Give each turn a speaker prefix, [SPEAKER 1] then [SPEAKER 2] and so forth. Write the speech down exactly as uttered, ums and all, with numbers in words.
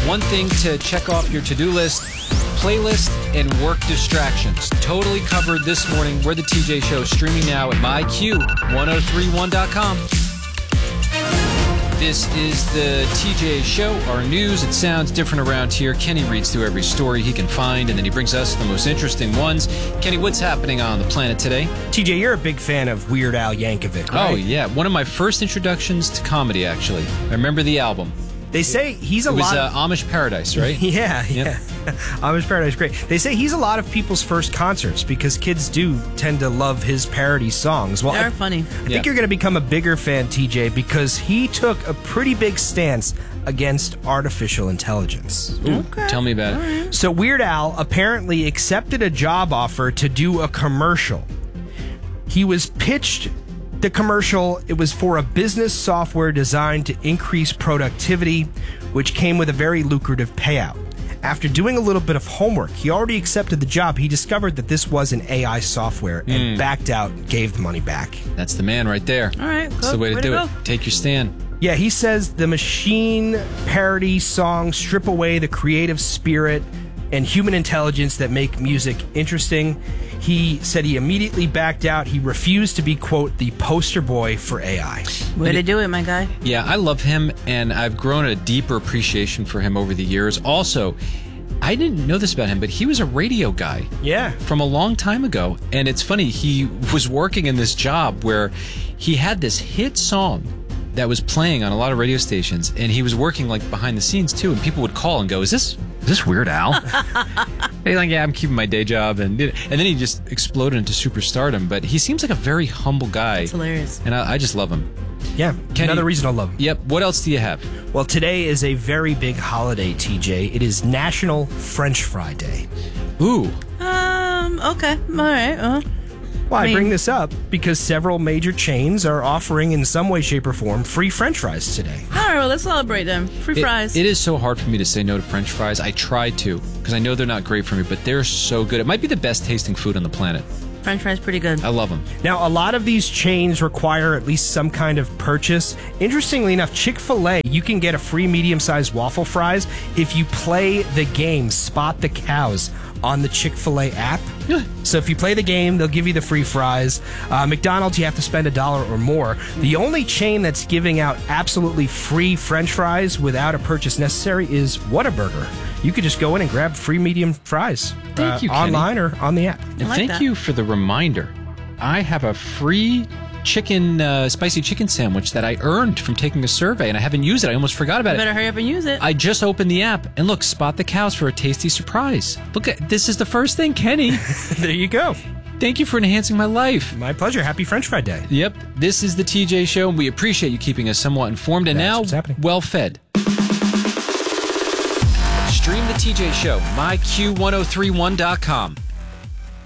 [SPEAKER 1] One thing to check off your to-do list, playlist and work distractions. Totally covered this morning. We're the T J Show, streaming now at my Q ten thirty-one dot com. This is the T J Show, our news. It sounds different around here. Kenny reads through every story he can find, and then he brings us the most interesting ones. Kenny, what's happening on the planet today?
[SPEAKER 2] T J, you're a big fan of Weird Al Yankovic, right?
[SPEAKER 1] Oh, yeah. One of my first introductions to comedy, actually. I remember the album.
[SPEAKER 2] They say he's a
[SPEAKER 1] It was
[SPEAKER 2] lot
[SPEAKER 1] uh,
[SPEAKER 2] of...
[SPEAKER 1] Amish Paradise, right?
[SPEAKER 2] Yeah,
[SPEAKER 1] Yep.
[SPEAKER 2] yeah. Amish Paradise, great. They say he's a lot of people's first concerts because kids do tend to love his parody songs. Well,
[SPEAKER 3] They're
[SPEAKER 2] I,
[SPEAKER 3] funny.
[SPEAKER 2] I
[SPEAKER 1] Yeah.
[SPEAKER 2] think you're going to become a bigger fan, T J, because he took a pretty big stance against artificial intelligence.
[SPEAKER 3] Okay.
[SPEAKER 1] Tell me about it.
[SPEAKER 2] So Weird Al apparently accepted a job offer to do a commercial. He was pitched the commercial. It was for a business software designed to increase productivity, which came with a very lucrative payout. After doing a little bit of homework, he already accepted the job. He discovered that this was an A I software and backed out, gave the money back.
[SPEAKER 1] That's the man right there.
[SPEAKER 3] All right,
[SPEAKER 1] That's
[SPEAKER 3] go.
[SPEAKER 1] the way to
[SPEAKER 3] Way
[SPEAKER 1] do
[SPEAKER 3] to
[SPEAKER 1] it.
[SPEAKER 3] go.
[SPEAKER 1] Take your stand.
[SPEAKER 2] Yeah, he says the machine parody songs strip away the creative spirit and human intelligence that make music interesting. He said he immediately backed out. He refused to be, quote, the poster boy for A I.
[SPEAKER 3] Way to do it, my guy.
[SPEAKER 1] Yeah, I love him, and I've grown a deeper appreciation for him over the years. Also, I didn't know this about him, but he was a radio guy.
[SPEAKER 2] Yeah.
[SPEAKER 1] From a long time ago. And it's funny, he was working in this job where he had this hit song that was playing on a lot of radio stations, and he was working like behind the scenes too, and people would call and go, is this is this Weird Al? And he's like, yeah, I'm keeping my day job, and and then he just exploded into superstardom. But he seems like a very humble guy.
[SPEAKER 3] It's hilarious.
[SPEAKER 1] And I, I just love him.
[SPEAKER 2] Yeah,
[SPEAKER 1] Kenny-
[SPEAKER 2] another reason I love him.
[SPEAKER 1] Yep. What else do you have?
[SPEAKER 2] Well, today is a very big holiday, T J. It is National French Fry Day.
[SPEAKER 1] Ooh.
[SPEAKER 3] Um. Okay. All right. Uh,
[SPEAKER 2] Well, I
[SPEAKER 3] I mean-
[SPEAKER 2] bring this up because several major chains are offering in some way, shape, or form free French fries today.
[SPEAKER 3] all right. Well, let's celebrate them. Free
[SPEAKER 1] It-
[SPEAKER 3] fries.
[SPEAKER 1] it is so hard for me to say no to French fries. I try to, because I know they're not great for me, but they're so good. It might be the best tasting food on the planet.
[SPEAKER 3] French fries, pretty good.
[SPEAKER 1] I love them.
[SPEAKER 2] Now, a lot of these chains require at least some kind of purchase. Interestingly enough, Chick-fil-A, you can get a free medium-sized waffle fries if you play the game Spot the Cows on the Chick-fil-A app. So if you play the game, they'll give you the free fries. Uh, McDonald's, you have to spend a dollar or more. The only chain that's giving out absolutely free French fries without a purchase necessary is Whataburger. You could just go in and grab free medium fries.
[SPEAKER 1] Thank
[SPEAKER 2] uh,
[SPEAKER 1] you, Kenny.
[SPEAKER 2] online or on the app.
[SPEAKER 1] And
[SPEAKER 3] like
[SPEAKER 1] thank
[SPEAKER 3] that.
[SPEAKER 1] you for the reminder. I have a free chicken, uh, spicy chicken sandwich that I earned from taking a survey, and I haven't used it. I almost forgot about
[SPEAKER 3] You better
[SPEAKER 1] it.
[SPEAKER 3] hurry up and use it.
[SPEAKER 1] I just opened the app, and look, Spot the Cows for a tasty surprise. Look, at this is the first thing, Kenny.
[SPEAKER 2] There you go.
[SPEAKER 1] Thank you for enhancing my life.
[SPEAKER 2] My pleasure. Happy French Fry Day.
[SPEAKER 1] Yep, this is the T J Show, and we appreciate you keeping us somewhat informed and
[SPEAKER 2] That's
[SPEAKER 1] now
[SPEAKER 2] what's happening.
[SPEAKER 1] well fed. Stream the T J Show, my Q ten thirty-one dot com.